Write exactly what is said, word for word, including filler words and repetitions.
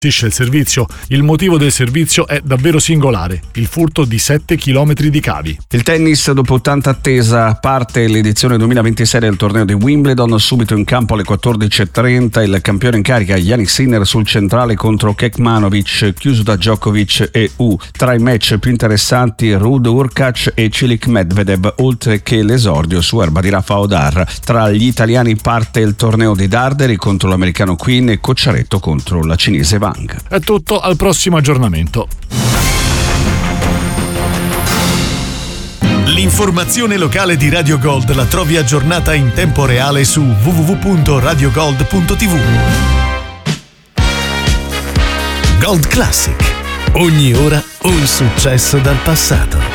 gestisce il servizio. Il motivo del servizio è davvero singolare: il furto di sette chilometri di cavi. Il tennis, dopo tanta attesa, parte l'edizione duemilaventisei del torneo di Wimbledon. Subito in campo alle quattordici e trenta il campione in carica Jannik Sinner sul centrale contro Kekmanovic, chiuso da Djokovic e U. Tra i match più interessanti Ruud Hurkacz e Cilic Medvedev, oltre che l'esordio su erba di Rafa Odar. Tra gli italiani parte il torneo di Darderi contro l'americano Quinn e Cocciaretto contro la cinese Wang. È tutto, al prossimo aggiornamento. L'informazione locale di Radio Gold la trovi aggiornata in tempo reale su w w w punto radio gold punto t v. Gold Classic. Ogni ora un successo dal passato.